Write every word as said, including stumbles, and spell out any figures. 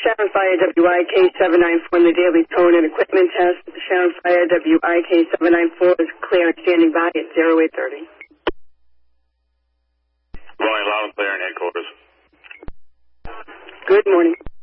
Sharon Fire W I K seven nine four in the daily tone and equipment test. Sharon Fire W I K seven nine four is clear and standing by at zero eight thirty. Rolling loud and clear in headquarters. Good morning.